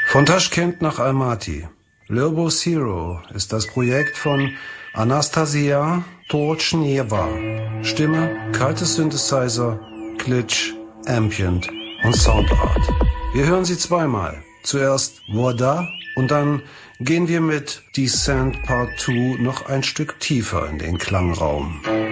Von Taschkent nach Almaty. Lirbo Zero ist das Projekt von Anastasia Tolchnieva. Stimme, kalte Synthesizer, Glitch, Ambient und Soundart. Wir hören sie zweimal. Zuerst Voda und dann gehen wir mit Descent Part 2 noch ein Stück tiefer in den Klangraum.